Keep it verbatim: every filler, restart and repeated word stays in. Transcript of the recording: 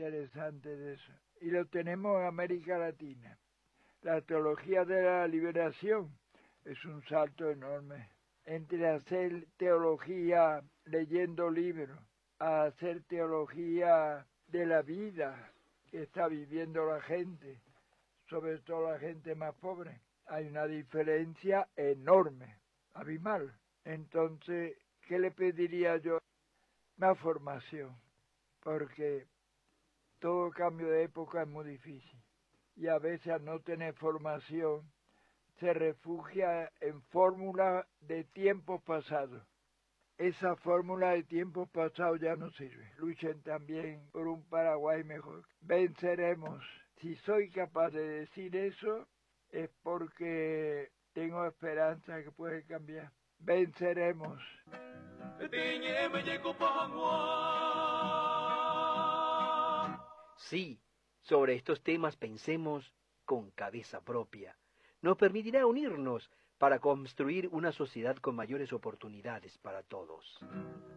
interesante de eso. Y lo tenemos en América Latina. La teología de la liberación es un salto enorme. Entre hacer teología leyendo libros, a hacer teología de la vida que está viviendo la gente, sobre todo la gente más pobre, hay una diferencia enorme, abismal. Entonces, ¿qué le pediría yo? Más formación, porque todo cambio de época es muy difícil. Y a veces al no tener formación, se refugia en fórmulas de tiempos pasados. Esa fórmula de tiempos pasados ya no sirve. Luchen también por un Paraguay mejor. Venceremos. Si soy capaz de decir eso, es porque tengo esperanza que puede cambiar. Venceremos. Sí, sobre estos temas pensemos con cabeza propia. Nos permitirá unirnos para construir una sociedad con mayores oportunidades para todos.